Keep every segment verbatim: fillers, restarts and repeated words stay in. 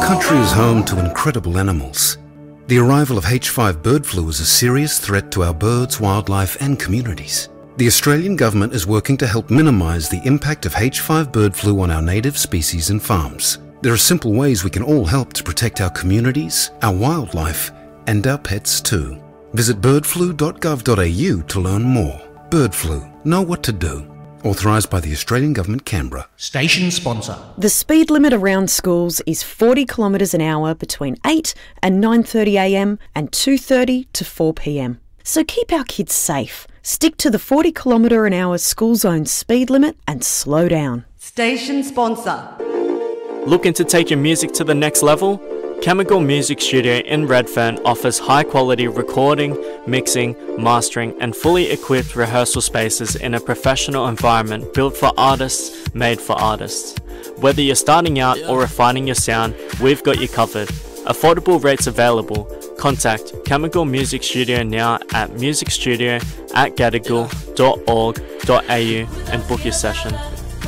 country is home to incredible animals. The arrival of H five bird flu is a serious threat to our birds, wildlife and communities. The Australian government is working to help minimise the impact of H five bird flu on our native species and farms. There are simple ways we can all help to protect our communities, our wildlife and our pets too. Visit bird flu dot gov dot a u to learn more. Bird flu. Know what to do. Authorised by the Australian Government, Canberra. Station sponsor. The speed limit around schools is forty kilometres an hour between eight and nine thirty a m and two thirty to four p m. So keep our kids safe. Stick to the forty kilometre an hour school zone speed limit and slow down. Station sponsor. Looking to take your music to the next level? Chemical Music Studio in Redfern offers high-quality recording, mixing, mastering and fully equipped rehearsal spaces in a professional environment built for artists, made for artists. Whether you're starting out or refining your sound, we've got you covered. Affordable rates available. Contact Chemical Music Studio now at musicstudio at gadigal dot org dot a u and book your session.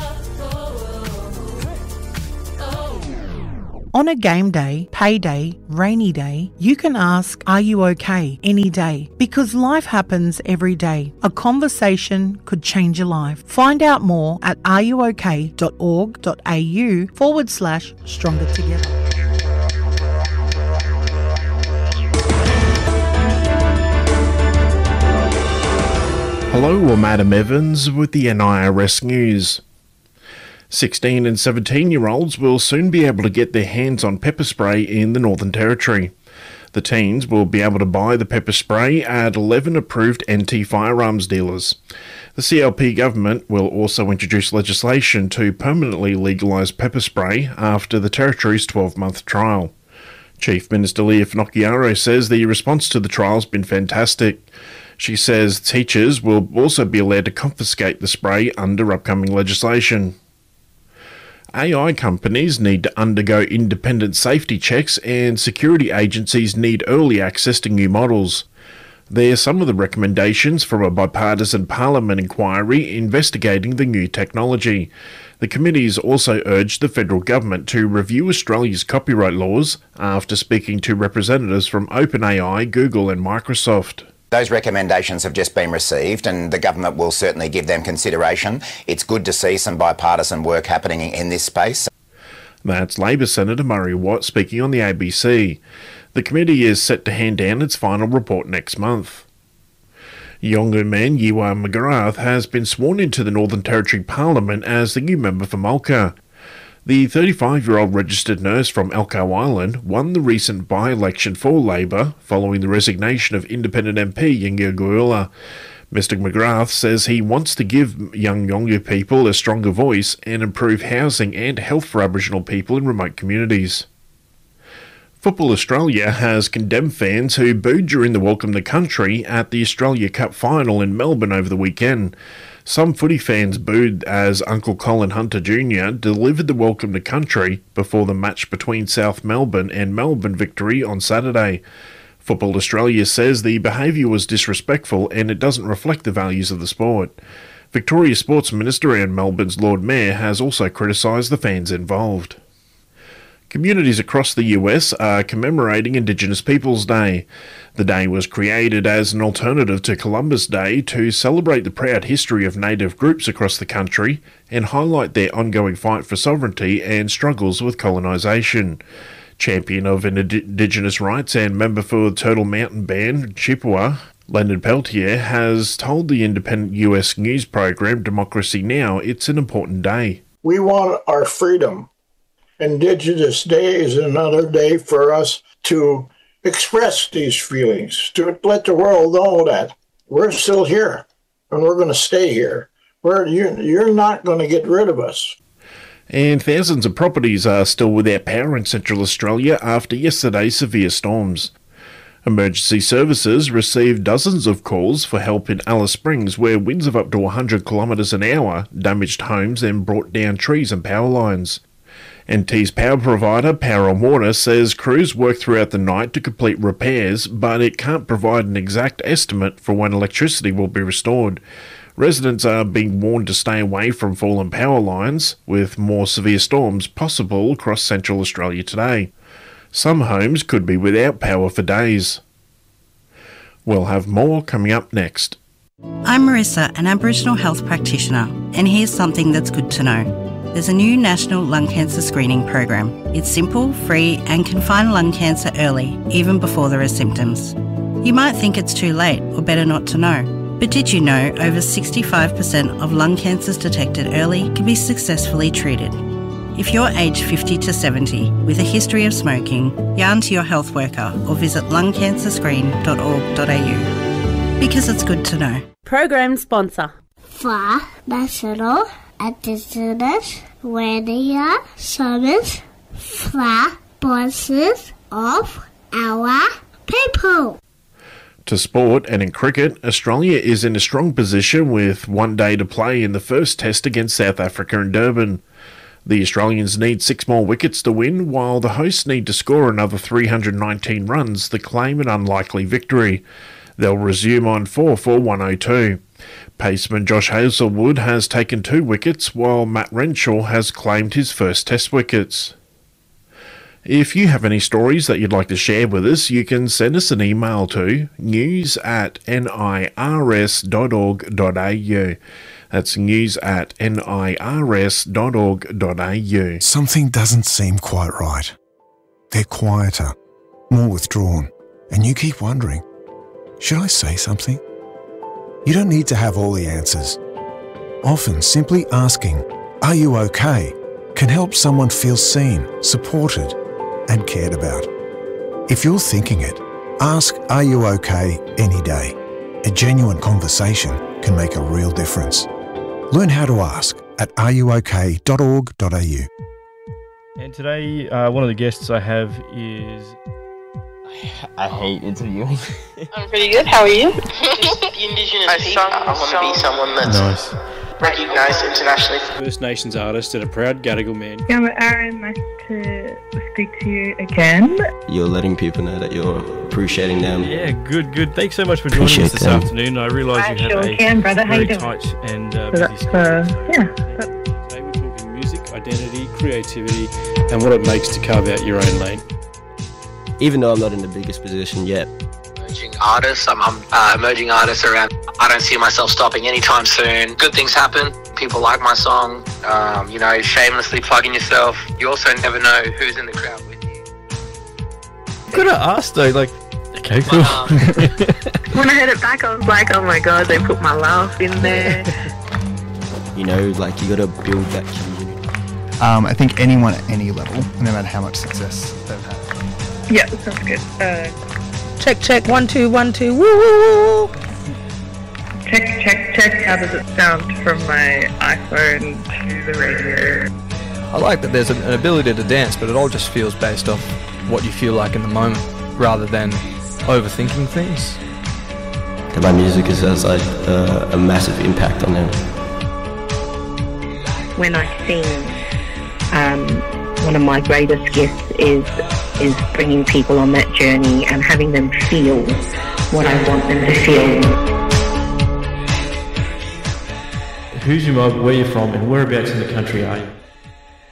On a game day, payday, rainy day, you can ask, "Are you okay?" any day, because life happens every day. A conversation could change your life. Find out more at areyook dot org dot a u forward slash stronger together. Hello, I'm Adam Evans with the N I R S News. sixteen and seventeen year olds will soon be able to get their hands on pepper spray in the Northern Territory. The teens will be able to buy the pepper spray at eleven approved anti-firearms dealers. The C L P government will also introduce legislation to permanently legalise pepper spray after the Territory's twelve-month trial. Chief Minister Leah Finocchiaro says the response to the trial has been fantastic. She says teachers will also be allowed to confiscate the spray under upcoming legislation. A I companies need to undergo independent safety checks and security agencies need early access to new models. They are some of the recommendations from a bipartisan Parliament inquiry investigating the new technology. The committees also urged the federal government to review Australia's copyright laws after speaking to representatives from OpenAI, Google and Microsoft. Those recommendations have just been received and the government will certainly give them consideration. It's good to see some bipartisan work happening in this space. That's Labor Senator Murray Watt speaking on the A B C. The committee is set to hand down its final report next month. Yolngu man Ewan McGrath has been sworn into the Northern Territory Parliament as the new member for Mulga. The thirty-five-year-old registered nurse from Elcho Island won the recent by-election for Labor following the resignation of independent M P Yinga Guula. Mister McGrath says he wants to give young Yolngu people a stronger voice and improve housing and health for Aboriginal people in remote communities. Football Australia has condemned fans who booed during the Welcome to Country at the Australia Cup final in Melbourne over the weekend. Some footy fans booed as Uncle Colin Hunter Junior delivered the Welcome to Country before the match between South Melbourne and Melbourne Victory on Saturday. Football Australia says the behaviour was disrespectful and it doesn't reflect the values of the sport. Victoria Sports Minister and Melbourne's Lord Mayor has also criticised the fans involved. Communities across the U S are commemorating Indigenous Peoples Day. The day was created as an alternative to Columbus Day to celebrate the proud history of Native groups across the country and highlight their ongoing fight for sovereignty and struggles with colonisation. Champion of Indigenous rights and member for the Turtle Mountain Band, Chippewa, Leonard Peltier, has told the independent U S news program Democracy Now! It's an important day. We want our freedom. Indigenous Day is another day for us to express these feelings, to let the world know that we're still here and we're going to stay here. We're, you're, you're not going to get rid of us. And thousands of properties are still without power in Central Australia after yesterday's severe storms. Emergency services received dozens of calls for help in Alice Springs, where winds of up to one hundred kilometres an hour damaged homes and brought down trees and power lines. N T's power provider, Power and Water, says crews work throughout the night to complete repairs, but it can't provide an exact estimate for when electricity will be restored. Residents are being warned to stay away from fallen power lines, with more severe storms possible across central Australia today. Some homes could be without power for days. We'll have more coming up next. I'm Marissa, an Aboriginal health practitioner, and here's something that's good to know. There's a new national lung cancer screening program. It's simple, free, and can find lung cancer early, even before there are symptoms. You might think it's too late or better not to know, but did you know over sixty-five percent of lung cancers detected early can be successfully treated? If you're aged fifty to seventy with a history of smoking, yarn to your health worker or visit lung cancer screen dot org dot a u. Because it's good to know. Program sponsor. For National Indigenous Radio Service for voices of our people. To sport, and in cricket, Australia is in a strong position with one day to play in the first test against South Africa in Durban. The Australians need six more wickets to win, while the hosts need to score another three hundred nineteen runs to claim an unlikely victory. They'll resume on four for one oh two. Paceman Josh Hazlewood has taken two wickets, while Matt Renshaw has claimed his first test wickets. If you have any stories that you'd like to share with us, you can send us an email to news at nirs dot org dot a u. That's news at nirs dot org dot a u. Something doesn't seem quite right. They're quieter, more withdrawn, and you keep wondering, should I say something? You don't need to have all the answers. Often simply asking, "Are you okay?" can help someone feel seen, supported, and cared about. If you're thinking it, ask "Are you okay?" any day. A genuine conversation can make a real difference. Learn how to ask at are you okay dot org dot a u. And today, uh, one of the guests I have is... I hate interviewing. I'm pretty good. How are you? Indigenous people. I want to be someone that's nice. recognised internationally. First Nations artist and a proud Gadigal man. Yeah, I'm Aaron. Nice to speak to you again. You're letting people know that you're appreciating them. Yeah, good, good. Thanks so much for joining Appreciate us this them. afternoon. I realise I you have sure a can, brother. How very you doing? tight and uh, So busy that's, uh, schedule. yeah. So today we're talking music, identity, creativity, and what it makes to carve out your own lane. Even though I'm not in the biggest position yet. Emerging artists, I'm, I'm uh, emerging artists around. I don't see myself stopping anytime soon. Good things happen. People like my song. Um, you know, shamelessly plugging yourself. You also never know who's in the crowd with you. Could I ask though, like, okay, cool. When I heard it back, I was like, oh my god, they put my laugh in there. You know, like you gotta build that community. Um, I think anyone at any level, no matter how much success they've had. Yeah, sounds good. Uh, Check, check, one, two, one, two, woo, woo, woo. check, check, check. How does it sound from my iPhone to the radio? I like that there's an ability to dance, but it all just feels based off what you feel like in the moment, rather than overthinking things. And my music has, has like uh, a massive impact on them. When I sing, um, one of my greatest gifts is is bringing people on that journey and having them feel what I want them to feel. Who's your mum, where you're from, and whereabouts in the country are you?